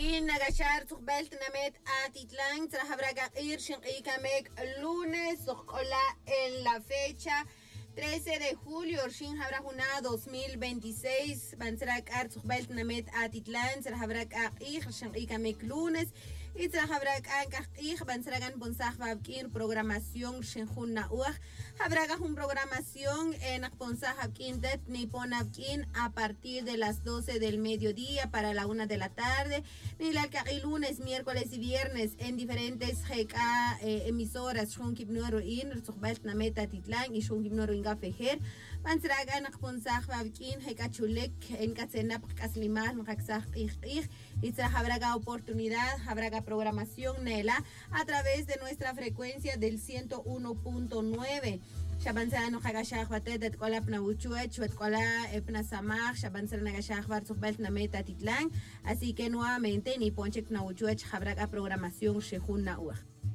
In nagashar tukbelt namet atitlan trahabraga irshin ikamek lunes hola en la fecha 13 de julio, Shin Habrajuna 2026, Banzrak Arzugbelt Namet Atitlan, Serhabrak Ig, Shin Ikamek lunes, y Trahabrak Ig, Banzragan Bonsach Babkin, programación Shinjuna Uaj, Habraga un programación en Bonsach Babkin Det Nipon Abkin a partir de las 12 del mediodía para la 1 de la tarde, Nilalkai lunes, miércoles y viernes en diferentes emisoras, Shunkib Nuero In, Zugbelt Namet Atitlan y Shunkib Nuero In Fejer, Banzragan Bonsach Babkin, Hekachulek, en Katzenap Kaslimal, Makaxach y habrá oportunidad, habrá programación Nela a través de nuestra frecuencia del 101.9. Shabanzana no hagashach batet et kola pnauchuech et kola pnasamach shabanzana hagashach barzubelt nameta titlan, así que nuevamente ni ponche pnauchuech habrá programación shehun naua.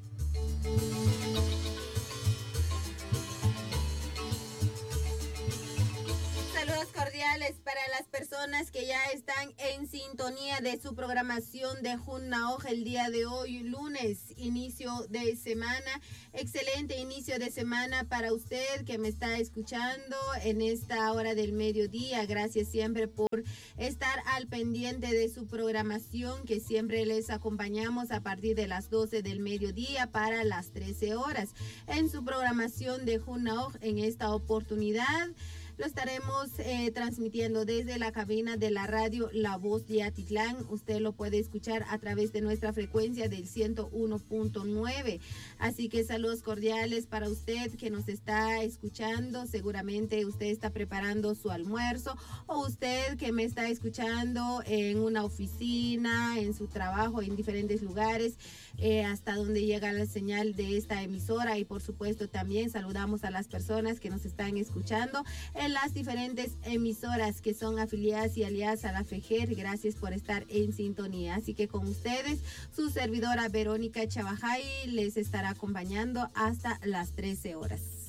Saludos cordiales para las personas que ya están en sintonía de su programación de Junnaoj el día de hoy, lunes, inicio de semana. Excelente inicio de semana para usted que me está escuchando en esta hora del mediodía. Gracias siempre por estar al pendiente de su programación, que siempre les acompañamos a partir de las 12 del mediodía para las 13 horas. En su programación de Junnaoj, en esta oportunidad, lo estaremos transmitiendo desde la cabina de la radio La Voz de Atitlán. Usted lo puede escuchar a través de nuestra frecuencia del 101.9. Así que saludos cordiales para usted que nos está escuchando. Seguramente usted está preparando su almuerzo, o usted que me está escuchando en una oficina, en su trabajo, en diferentes lugares, hasta donde llega la señal de esta emisora. Y por supuesto también saludamos a las personas que nos están escuchando en las diferentes emisoras que son afiliadas y aliadas a la FEJER. Gracias por estar en sintonía. Así que con ustedes, su servidora Verónica Chavajay les estará acompañando hasta las 13 horas.